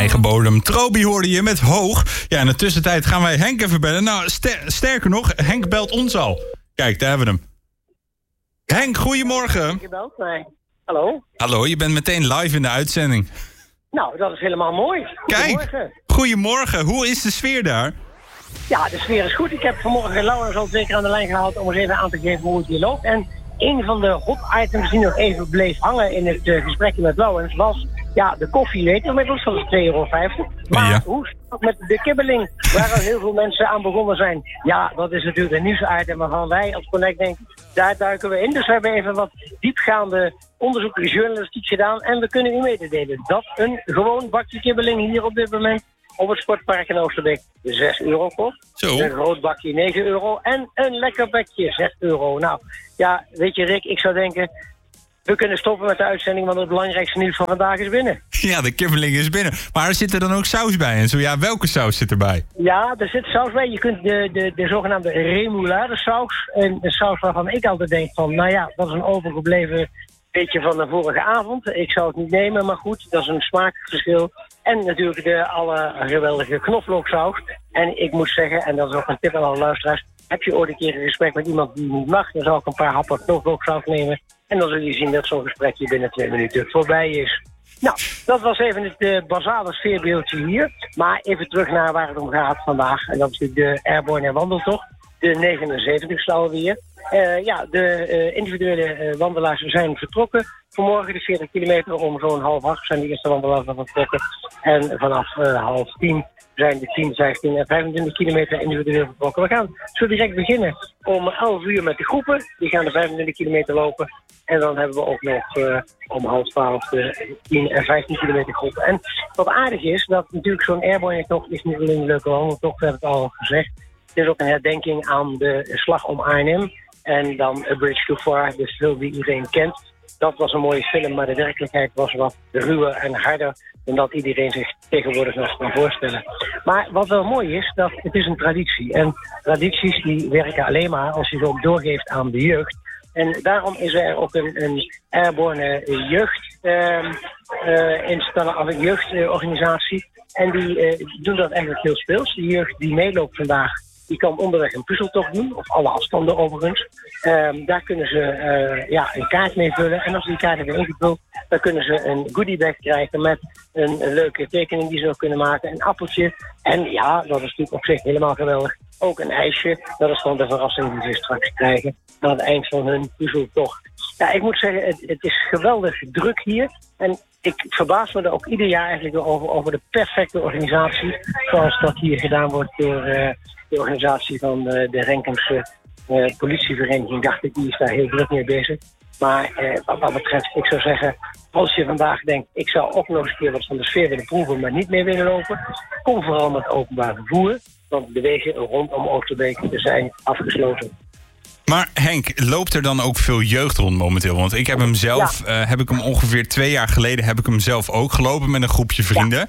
Eigen bodem. Trobi hoorde je met Hoog. Ja, in de tussentijd gaan wij Henk even bellen. Nou, sterker nog, Henk belt ons al. Kijk, daar hebben we hem. Henk, goedemorgen. Nee. Hallo? Hallo, je bent meteen live in de uitzending. Nou, dat is helemaal mooi. Kijk, goedemorgen. Hoe is de sfeer daar? Ja, de sfeer is goed. Ik heb vanmorgen Laurens al zeker aan de lijn gehaald om eens even aan te geven hoe het hier loopt. En een van de hot items die nog even bleef hangen in het gesprekje met Laurens was... Ja, de koffie weet inmiddels, dat is €2,50. Maar ja. Hoe staat het met de kibbeling, waar al heel veel mensen aan begonnen zijn? Ja, dat is natuurlijk een nieuwsitem waarvan wij als Connect denken, daar duiken we in. Dus we hebben even wat diepgaande onderzoek, journalistiek gedaan. En we kunnen u mededelen dat een gewoon bakje kibbeling hier op dit moment op het sportpark in Oosterbeek €6 kost. Zo. Een groot bakje €9 en een lekker bekje €6. Nou, ja, weet je Rick, ik zou denken... We kunnen stoppen met de uitzending, want het belangrijkste nieuws van vandaag is binnen. Ja, de kibbeling is binnen. Maar er zit er dan ook saus bij? En zo ja, welke saus zit erbij? Ja, er zit saus bij. Je kunt de zogenaamde remoulade saus. En de saus waarvan ik altijd denk van, nou ja, dat is een overgebleven beetje van de vorige avond. Ik zou het niet nemen, maar goed, dat is een smaakverschil. En natuurlijk de alle geweldige knoflooksaus. En ik moet zeggen, en dat is ook een tip aan alle luisteraars, heb je ooit een keer een gesprek met iemand die niet mag, dan zal ik een paar happen knoflooksaus nemen. En dan zul je zien dat zo'n gesprekje binnen 2 minuten voorbij is. Nou, dat was even het basale sfeerbeeldje hier. Maar even terug naar waar het om gaat vandaag. En dat is natuurlijk de Airborne Wandeltocht. De 79ste alweer. De individuele wandelaars zijn vertrokken. Vanmorgen de 40 kilometer om zo'n 7:30 zijn de eerste wandelaars vertrokken. En vanaf 9:30 zijn de 10, 16 en 25 kilometer individueel vertrokken. We gaan zo direct beginnen om 11 uur met de groepen. Die gaan de 25 kilometer lopen. En dan hebben we ook nog om 11:30 de 10 en 15 kilometer groepen. En wat aardig is, dat natuurlijk zo'n Airborne-tocht is niet alleen een leuke wandeltocht, heb ik al gezegd. Het is ook een herdenking aan de slag om Arnhem. En dan A Bridge Too Far, de film die iedereen kent. Dat was een mooie film, maar de werkelijkheid was wat ruwer en harder dan dat iedereen zich tegenwoordig nog kan voorstellen. Maar wat wel mooi is, dat het is een traditie. En tradities die werken alleen maar als je ze ook doorgeeft aan de jeugd. En daarom is er ook een Airborne jeugdorganisatie. En die doen dat eigenlijk heel speels. De jeugd die meeloopt vandaag, die kan onderweg een puzzeltocht doen, op alle afstanden overigens. Daar kunnen ze een kaart mee vullen. En als die kaart hebben ingevuld, dan kunnen ze een goodiebag krijgen met een leuke tekening die ze nog kunnen maken. Een appeltje. En ja, dat is natuurlijk op zich helemaal geweldig. Ook een ijsje. Dat is dan de verrassing die ze straks krijgen aan het eind van hun puzzeltocht. Ja, ik moet zeggen, het is geweldig druk hier. En ik verbaas me er ook ieder jaar eigenlijk over de perfecte organisatie. Zoals dat hier gedaan wordt door de organisatie van de Renkumse politievereniging. Dacht ik, die is daar heel druk mee bezig. Maar wat dat betreft, ik zou zeggen, als je vandaag denkt, ik zou ook nog eens een keer wat van de sfeer willen proeven, maar niet meer willen lopen, kom vooral met openbaar vervoer. Want de wegen rondom Oosterbeek zijn afgesloten. Maar Henk, loopt er dan ook veel jeugd rond momenteel? Want ik heb hem zelf, heb ik hem ongeveer 2 jaar geleden, heb ik hem zelf ook gelopen met een groepje vrienden.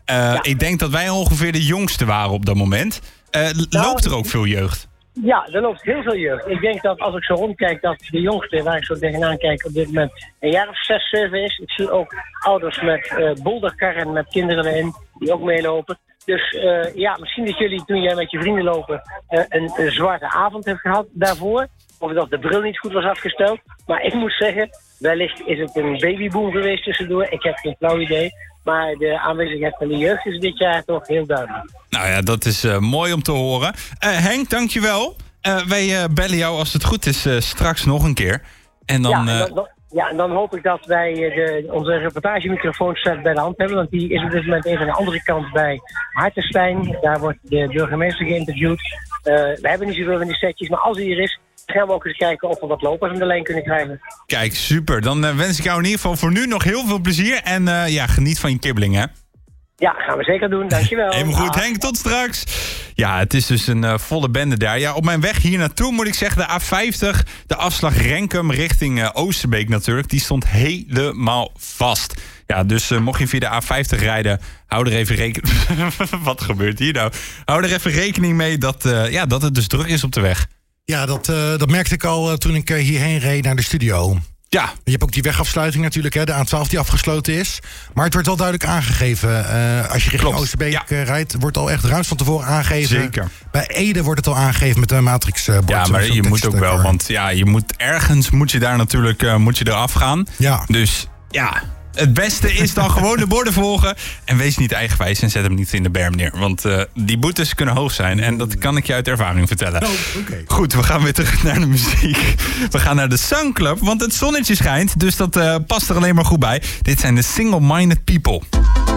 Ik denk dat wij ongeveer de jongste waren op dat moment. Loopt er ook veel jeugd? Ja, er loopt heel veel jeugd. Ik denk dat als ik zo rondkijk, dat de jongste, waar ik zo tegenaan kijk, op dit moment een jaar of 6, 7 is. Ik zie ook ouders met bolderkarren met kinderen erin, die ook meelopen. Dus misschien dat jullie, toen jij met je vrienden lopen, een zwarte avond hebt gehad daarvoor. Of dat de bril niet goed was afgesteld. Maar ik moet zeggen, wellicht is het een babyboom geweest tussendoor. Ik heb geen flauw idee. Maar de aanwezigheid van de jeugd is dit jaar toch heel duidelijk. Nou ja, dat is mooi om te horen. Henk, dankjewel. Wij bellen jou als het goed is straks nog een keer. En dan... en dan hoop ik dat wij onze reportagemicrofoonset bij de hand hebben. Want die is op dit moment even aan de andere kant bij Hartenstein. Daar wordt de burgemeester geïnterviewd. We hebben niet zoveel van die setjes, maar als hij er is, gaan we ook eens kijken of we wat lopers aan de lijn kunnen krijgen. Kijk, super. Dan wens ik jou in ieder geval voor nu nog heel veel plezier. En geniet van je kibbeling, hè? Ja, gaan we zeker doen. Dankjewel. Helemaal goed, Henk. Tot straks. Ja, het is dus een volle bende daar. Ja, op mijn weg hier naartoe moet ik zeggen, de A50, de afslag Renkum richting Oosterbeek natuurlijk, die stond helemaal vast. Ja, dus mocht je via de A50 rijden, hou er even rekening... Wat gebeurt hier nou? Hou er even rekening mee dat het dus druk is op de weg. Ja, dat merkte ik al toen ik hierheen reed naar de studio. Ja. Je hebt ook die wegafsluiting natuurlijk, hè, de A12 die afgesloten is. Maar het wordt wel duidelijk aangegeven. Als je richting Oosterbeek rijdt, wordt al echt ruim van tevoren aangegeven. Zeker. Bij Ede wordt het al aangegeven met de matrixbord. Ja, maar je moet ook wel, want je moet ergens moet je daar natuurlijk moet je eraf gaan. Ja. Dus ja, het beste is dan gewoon de borden volgen. En wees niet eigenwijs en zet hem niet in de berm neer. Want die boetes kunnen hoog zijn. En dat kan ik je uit ervaring vertellen. Oh, okay. Goed, we gaan weer terug naar de muziek. We gaan naar de Sun Club, want het zonnetje schijnt. Dus dat past er alleen maar goed bij. Dit zijn de Single Minded People.